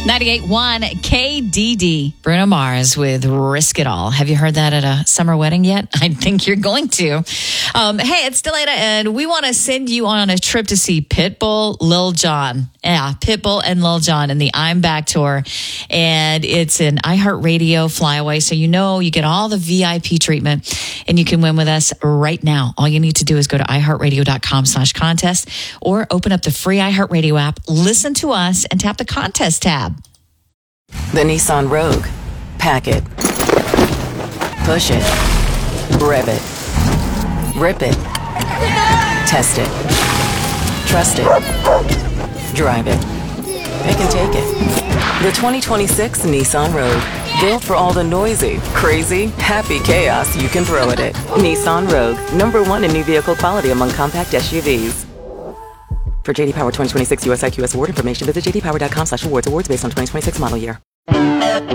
98.1 KDD. Bruno Mars with Risk It All. Have you heard that at a summer wedding yet? I think you're going to. Hey, it's Delana, and we want to send you on a trip to see Pitbull, Lil Jon. Yeah, Pitbull and Lil Jon in the I'm Back tour. And it's an iHeartRadio flyaway, so you know you get all the VIP treatment, and you can win with us right now. All you need to do is go to iHeartRadio.com/contest or open up the free iHeartRadio app, listen to us, and tap the contest tab. The Nissan Rogue. Pack it. Push it. Rev it. Rip it. Test it. Trust it. Drive it. Pick and take it. The 2026 Nissan Rogue. Built for all the noisy, crazy, happy chaos you can throw at it. Nissan Rogue. #1 in new vehicle quality among compact SUVs. For JD Power 2026 US IQS award information, visit jdpower.com/awards. Awards based on 2026 model year.